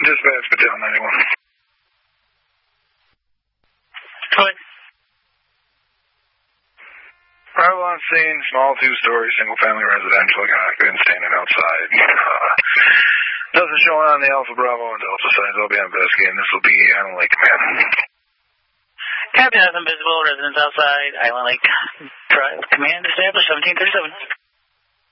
Dispatch, Battalion 91. What? Arrival on scene, small two-story, single-family residential, got occupants standing outside. Nothing showing on the Alpha, Bravo, and Delta sides. I'll be investigating. This will be Island Lake Command. Captain, nothing visible. Residents outside. Island Lake Drive. Command established 1737.